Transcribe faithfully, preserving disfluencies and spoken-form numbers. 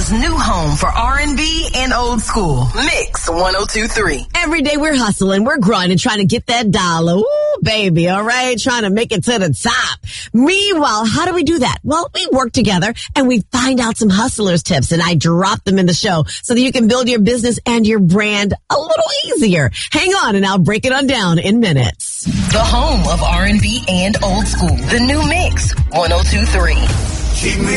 Chicago's new home for R and B and old school. Mix one oh two point three. Every day we're hustling, we're grinding, trying to get that dollar. Ooh, baby, all right? Trying to make it to the top. Meanwhile, how do we do that? Well, we work together and we find out some hustlers tips, and I drop them in the show so that you can build your business and your brand a little easier. Hang on and I'll break it on down in minutes. The home of R and B and old school. The new Mix one oh two point three. Keep me